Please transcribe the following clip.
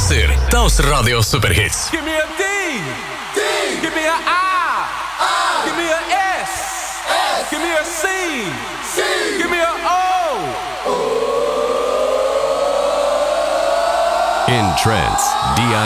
ir tavs radio superhits. Give me a D. D. Give me a I. I. Give me a S. S. Give me a C. C. Give me a O. In Trance, D.I.